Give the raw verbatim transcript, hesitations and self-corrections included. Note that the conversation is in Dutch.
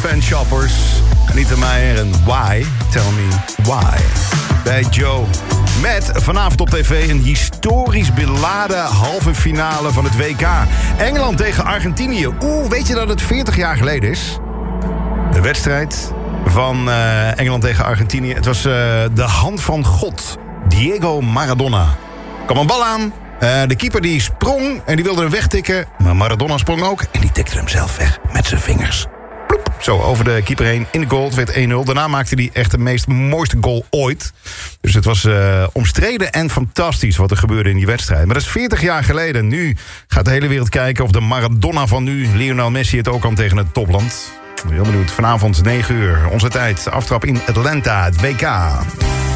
fanshoppers. Anita Meijer en Why? Tell me why. Bij Joe. Met vanavond op tv een historisch beladen halve finale van het W K. Engeland tegen Argentinië. Oeh, weet je dat het veertig jaar geleden is? De wedstrijd van uh, Engeland tegen Argentinië. Het was uh, de hand van God. Diego Maradona. Kwam een bal aan. Uh, de keeper die sprong en die wilde hem wegtikken. Maar Maradona sprong ook en die tikte hem zelf weg met zijn vingers. Ploep, zo over de keeper heen in de goal. Het werd één nul. Daarna maakte hij echt de meest mooiste goal ooit. Dus het was uh, omstreden en fantastisch wat er gebeurde in die wedstrijd. Maar dat is veertig jaar geleden. Nu gaat de hele wereld kijken of de Maradona van nu, Lionel Messi, het ook kan tegen het topland. Heel benieuwd. Vanavond negen uur. Onze tijd. Aftrap in Atlanta. Het W K.